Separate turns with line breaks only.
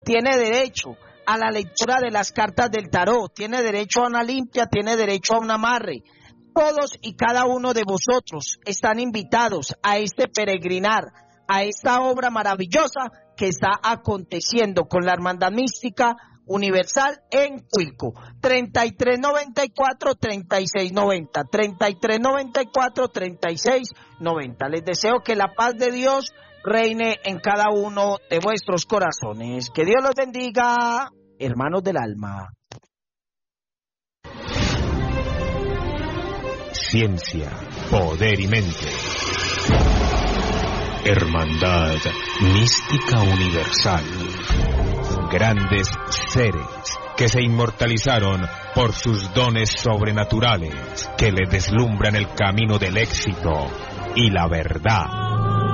tiene derecho a la lectura de las cartas del tarot, tiene derecho a una limpia, tiene derecho a un amarre. Todos y cada uno de vosotros están invitados a este peregrinar, a esta obra maravillosa que está aconteciendo con la Hermandad Mística Universal en Cuilco. 3394-3690, 3394-3690. Les deseo que la paz de Dios reine en cada uno de vuestros corazones. Que Dios los bendiga, hermanos del alma.
Ciencia, poder y mente. Hermandad Mística Universal. Grandes seres que se inmortalizaron por sus dones sobrenaturales, que le deslumbran el camino del éxito y la verdad.